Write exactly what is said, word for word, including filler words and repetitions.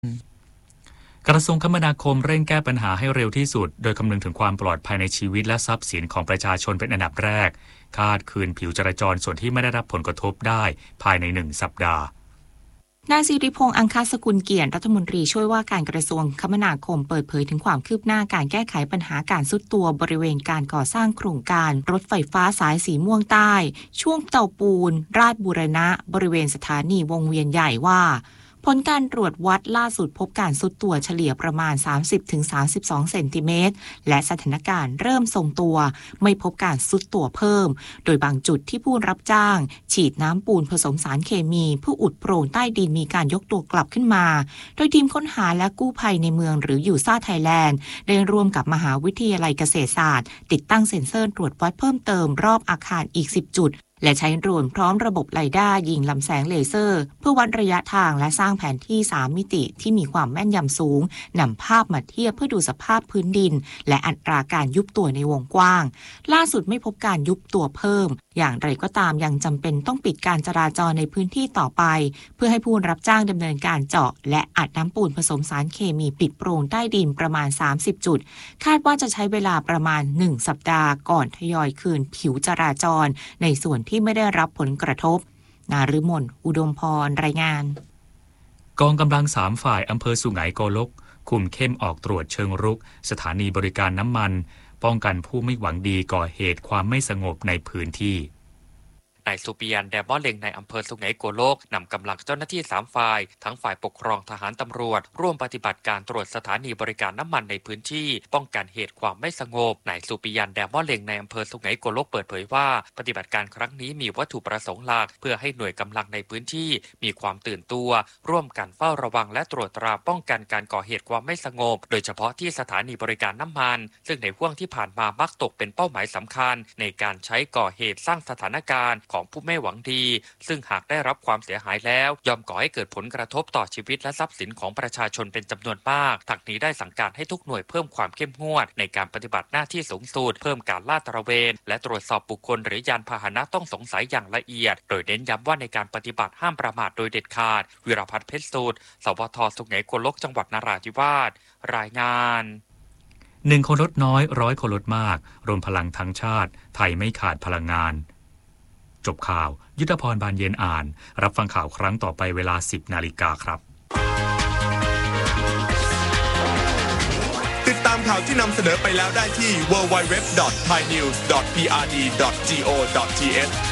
กระทรวงคมนาคมเร่งแก้ปัญหาให้เร็วที่สุดโดยคำนึงถึงความปลอดภัยในชีวิตและทรัพย์สินของประชาชนเป็นอันดับแรกคาดคืนผิวจราจรส่วนที่ไม่ได้รับผลกระทบได้ภายในหนึ่งสัปดาห์นายสิริพงษ์อังคสกุลเกียรติรัฐมนตรีช่วยว่าการกระทรวงคมนาคมเปิดเผยถึงความคืบหน้าการแก้ไขปัญหาการทรุดตัวบริเวณการก่อสร้างโครงการรถไฟฟ้าสายสีม่วงใต้ช่วงเตาปูนราชบูรณะบริเวณสถานีวงเวียนใหญ่ว่าผลการตรวจวัดล่าสุดพบการทรุดตัวเฉลี่ยประมาณ สามสิบถึงสามสิบสอง เซนติเมตรและสถานการณ์เริ่มทรงตัวไม่พบการทรุดตัวเพิ่มโดยบางจุดที่ผู้รับจ้างฉีดน้ำปูนผสมสารเคมีเพื่ออุดโพรงใต้ดินมีการยกตัวกลับขึ้นมาโดยทีมค้นหาและกู้ภัยในเมืองหรือยูซ่าไทยแลนด์ได้ร่วมกับมหาวิทยาลัยเกษตรศาสตร์ติดตั้งเซ็นเซอร์ตรวจวัดเพิ่มเติมรอบอาคารอีกสิบจุดและใช้โดรนพร้อมระบบไรด้ายิงลำแสงเลเซอร์เพื่อวัดระยะทางและสร้างแผนที่สามมิติที่มีความแม่นยำสูงนำภาพมาเทียบเพื่อดูสภาพพื้นดินและอัตราการยุบตัวในวงกว้างล่าสุดไม่พบการยุบตัวเพิ่มอย่างไรก็ตามยังจำเป็นต้องปิดการจราจรในพื้นที่ต่อไปเพื่อให้ผู้รับจ้างดำเนินการเจาะและอัดน้ำปูนผสมสารเคมีปิดโพรงใต้ดินประมาณสามสิบจุดคาดว่าจะใช้เวลาประมาณหนึ่งสัปดาห์ก่อนทยอยคืนผิวจราจรในส่วนที่ไม่ได้รับผลกระทบนฤมลอุดมพรรายงานกองกำลังสามฝ่ายอำเภอสุไหงโกลกคุมเข้มออกตรวจเชิงรุกสถานีบริการน้ำมันป้องกันผู้ไม่หวังดีก่อเหตุความไม่สงบในพื้นที่นายสุปิยันแดมอเลงในอำเภอสุไหงโกลกนำกำลังเจ้าหน้าที่สามฝ่ายทั้งฝ่ายปกครองทหารตำรวจร่วมปฏิบัติการตรวจสถานีบริการน้ำมันในพื้นที่ป้องกันเหตุความไม่สงบนายสุปิยันแดมอเลงในอำเภอสุไหงโกลกเปิดเผยว่าปฏิบัติการครั้งนี้มีวัตถุประสงค์หลักเพื่อให้หน่วยกำลังในพื้นที่มีความตื่นตัวร่วมกันเฝ้าระวังและตรวจตราป้องกันการก่อเหตุความไม่สงบโดยเฉพาะที่สถานีบริการน้ำมันซึ่งในห่วงที่ผ่านมามักตกเป็นเป้าหมายสำคัญในการใช้ก่อเหตุสร้างสถานการณ์ของผู้ไม่หวังดีซึ่งหากได้รับความเสียหายแล้วย่อมก่อให้เกิดผลกระทบต่อชีวิตและทรัพย์สินของประชาชนเป็นจำนวนมากทั้งนี้ได้สั่งการให้ทุกหน่วยเพิ่มความเข้มงวดในการปฏิบัติหน้าที่สูงสุดเพิ่มการลาดตระเวนและตรวจสอบบุคคลหรือยานพาหนะต้องสงสัยอย่างละเอียดโดยเน้นย้ำว่าในการปฏิบัติห้ามประมาทโดยเด็ดขาดวิรพัฒน์เพชรสูตรสวทสุไหงโกลกจังหวัดนราธิวาสรายงานหนึ่งคนลดน้อยร้อยคนลดมากรวมพลังทั้งชาติไทยไม่ขาดพลังงานจบข่าวยุทธพรบานเย็นอ่านรับฟังข่าวครั้งต่อไปเวลา สิบนาฬิกาครับติดตามข่าวที่นำเสนอไปแล้วได้ที่ ดับเบิลยู ดับเบิลยู ดับเบิลยู ดอท ไทยนิวส์ ดอท พี อาร์ ดี ดอท จี โอ ดอท ที เอช